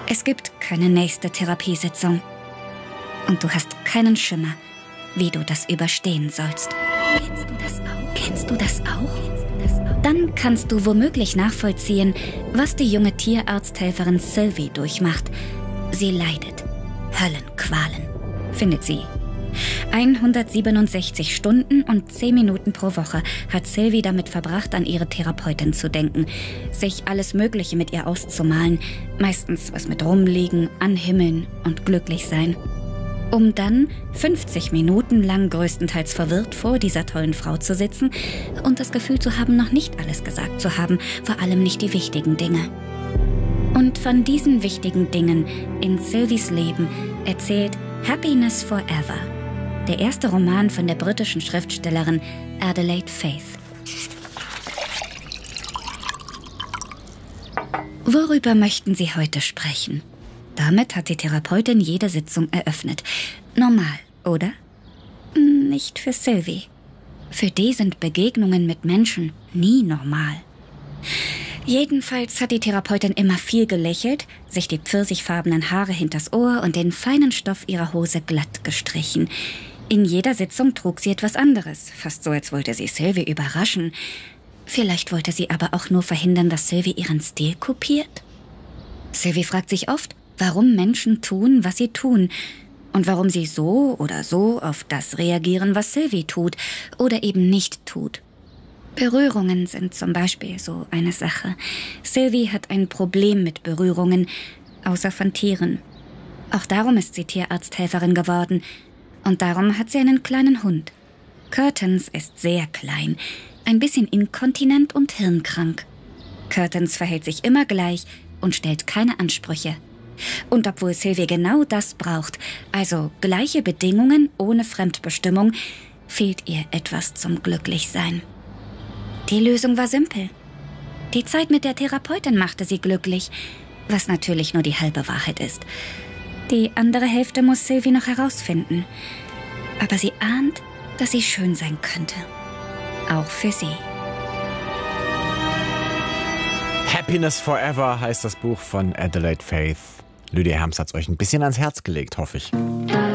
Es gibt keine nächste Therapiesitzung. Und du hast keinen Schimmer, wie du das überstehen sollst. Kennst du das auch? Kennst du das auch? Dann kannst du womöglich nachvollziehen, was die junge Tierarzthelferin Sylvie durchmacht. Sie leidet. Höllenqualen, findet sie. 167 Stunden und 10 Minuten pro Woche hat Sylvie damit verbracht, an ihre Therapeutin zu denken, sich alles Mögliche mit ihr auszumalen, meistens was mit Rumliegen, Anhimmeln und glücklich sein. Um dann 50 Minuten lang größtenteils verwirrt vor dieser tollen Frau zu sitzen und das Gefühl zu haben, noch nicht alles gesagt zu haben, vor allem nicht die wichtigen Dinge. Und von diesen wichtigen Dingen in Sylvies Leben erzählt Happiness Forever, der erste Roman von der britischen Schriftstellerin Adelaide Faith. Worüber möchten Sie heute sprechen? Damit hat die Therapeutin jede Sitzung eröffnet. Normal, oder? Nicht für Sylvie. Für die sind Begegnungen mit Menschen nie normal. Jedenfalls hat die Therapeutin immer viel gelächelt, sich die pfirsichfarbenen Haare hinters Ohr und den feinen Stoff ihrer Hose glatt gestrichen. In jeder Sitzung trug sie etwas anderes, fast so, als wollte sie Sylvie überraschen. Vielleicht wollte sie aber auch nur verhindern, dass Sylvie ihren Stil kopiert. Sylvie fragt sich oft, warum Menschen tun, was sie tun und warum sie so oder so auf das reagieren, was Sylvie tut oder eben nicht tut. Berührungen sind zum Beispiel so eine Sache. Sylvie hat ein Problem mit Berührungen, außer von Tieren. Auch darum ist sie Tierarzthelferin geworden. Und darum hat sie einen kleinen Hund. Curtains ist sehr klein, ein bisschen inkontinent und hirnkrank. Curtains verhält sich immer gleich und stellt keine Ansprüche. Und obwohl Sylvie genau das braucht, also gleiche Bedingungen ohne Fremdbestimmung, fehlt ihr etwas zum Glücklichsein. Die Lösung war simpel. Die Zeit mit der Therapeutin machte sie glücklich, was natürlich nur die halbe Wahrheit ist. Die andere Hälfte muss Sylvie noch herausfinden. Aber sie ahnt, dass sie schön sein könnte. Auch für sie. Happiness Forever heißt das Buch von Adelaide Faith. Lydia Herms hat es euch ein bisschen ans Herz gelegt, hoffe ich.